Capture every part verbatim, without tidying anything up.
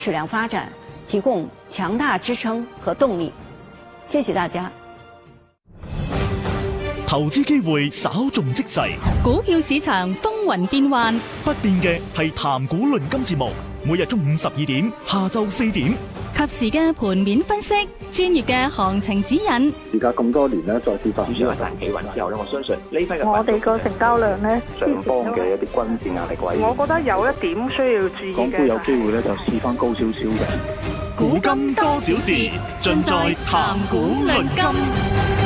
質量發展提供強大支撐和動力。謝謝大家。 投資機會稍縱即逝， 股票市場風雲變幻， 不變嘅係談股論金節目，每日中午十二點，下晝四點， 及時嘅盤面分析，專業嘅行情指引。 而家咁多年咧，再次發展市場一旦企穩之後咧，我相信呢批嘅我哋個成交量咧， 上方嘅一啲均線壓力位， 我覺得有一點需要注意嘅。 港股有機會咧，就試翻高少少嘅。 股金多少事，盡在談股論金。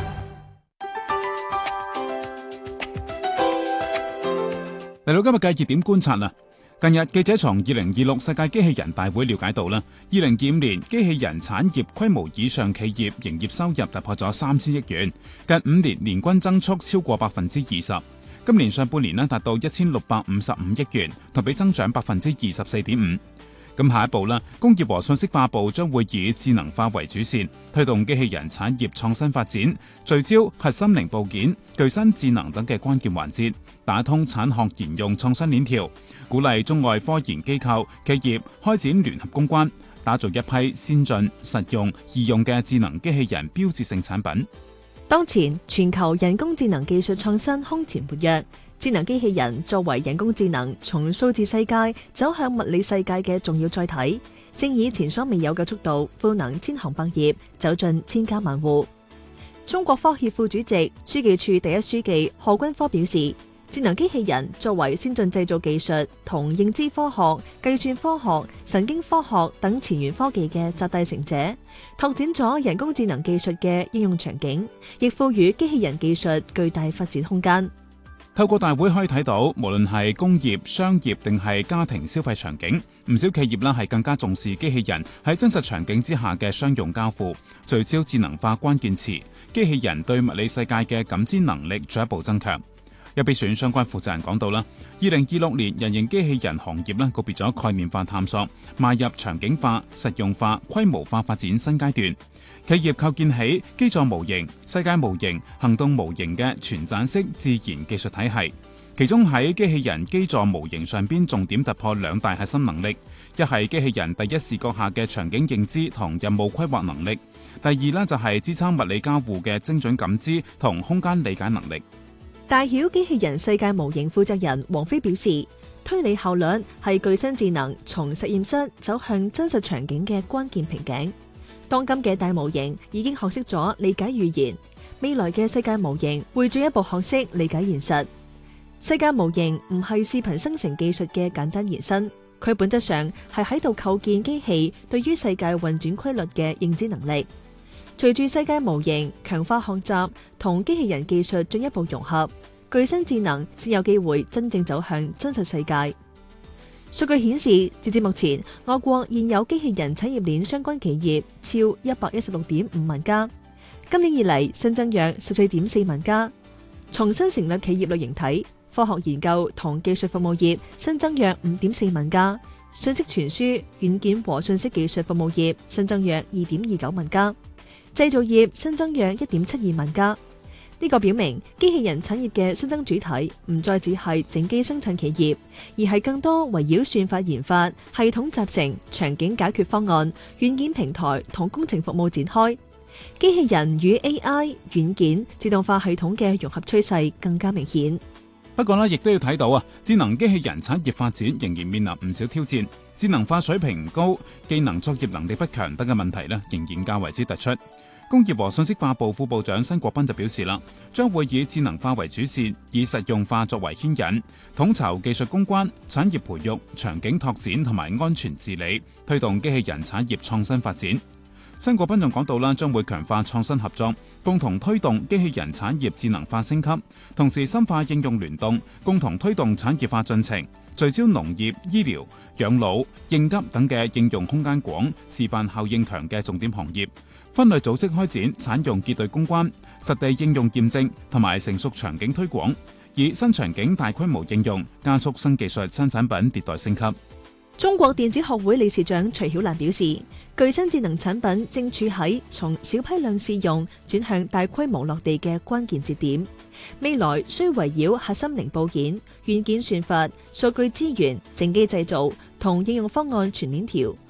嚟到今日嘅熱點觀察啦。近日記者從二零二六世界機器人大會了解到啦，二零二五年機器人產業規模以上企業營業收入突破咗三千億元，近五年年均增速超過百分之二十。今年上半年呢達到一千六百五十五億元，同比增長百分之二十四點五。咁下一步啦，工業和信息化部將會以智能化為主線，推動機器人產業創新發展，聚焦核心零部件、具身智能等嘅關鍵環節，打通產學研用創新鏈條，鼓勵中外科研機構企業開展聯合攻關，打造一批先進、實用、易用嘅智能機器人標誌性產品。 當前全球人工智能技術創新空前活躍，智能機器人作為人工智能從數字世界走向物理世界嘅重要載體，正以前所未有嘅速度賦能千行百業，走進千家萬戶。中國科協副主席、書記處第一書記賀軍科表示，智能機器人作為先進製造技術同認知科學、計算科學、神經科學等前沿科技嘅集大成者，拓展咗人工智能技術嘅應用場景，亦賦予機器人技術巨大發展空間。 透過大會可以睇到，無論係工業、商業定係家庭消費場景，唔少企業啦係更加重視機器人喺真實場景之下嘅商用交付，聚焦智能化關鍵詞，機器人對物理世界嘅感知能力進一步增強。有被選相關負責人講到啦，二零二六年人形機器人行業呢告別咗概念化探索，邁入場景化、實用化、規模化發展新階段。企業構建起基座模型、世界模型、行動模型嘅全棧式自然技術體系，其中喺機器人基座模型上邊重點突破兩大核心能力，一係機器人第一視覺下嘅場景認知同任務規劃能力，第二呢就係支撐物理交互嘅精準感知同空間理解能力。 大曉機器人世界模型負責人王飛表示，推理效率係具身智能從實驗室走向真實場景嘅關鍵瓶頸。當今嘅大模型已經學識咗理解語言，未來嘅世界模型會進一步學識理解現實。世界模型唔係視頻生成技術嘅簡單延伸，佢本質上係喺度構建機器對於世界運轉規律嘅認知能力。隨住世界模型強化學習同機器人技術進一步融合，具身智能先有機會真正走向真實世界。數據顯示，截至目前，我國現有機器人產業鏈相關企業超一百一十六點五萬家，今年以嚟新增約十四點四萬家。重新成立企業類型體，科學研究同技術服務業新增約五點四萬家，信息傳輸、軟件和信息技術服務業新增約二點二九萬家，製造業新增約一點七二萬家。呢個表明機器人產業嘅新增主體唔再只係整機生產企業，而係更多圍繞算法研發、系統集成、場景解決方案、軟件平台同工程服務展開。機器人與 A I、軟件、自動化系統嘅融合趨勢更加明顯。 不過呢，亦都要睇到啊，智能機器人產業發展仍然面臨唔少挑戰，智能化水平唔高、技能作業能力不強等嘅問題呢，仍然較為之突出。工業和信息化部副部長辛國斌就表示啦，將會以智能化為主線，以實用化作為牽引，統籌技術攻關、產業培育、場景拓展同埋安全治理，推動機器人產業創新發展。辛國斌仲講到啦，將會強化創新合作，共同推動機器人產業智能化升級，同時深化應用聯動，共同推動產業化進程，聚焦農業、醫療、養老、應急等嘅應用空間廣、示範效應強嘅重點行業。分類組織開展產用結對攻關、實地應用驗證同埋成熟場景推廣，以新場景大規模應用，加速新技術新產品迭代升級。 中國電子學會理事長徐曉蘭表示，具身智能產品正處喺從小批量試用轉向大規模落地嘅關鍵節點，未來需圍繞核心零部件、軟件算法、數據資源、整機製造、 同應用方案全鏈條，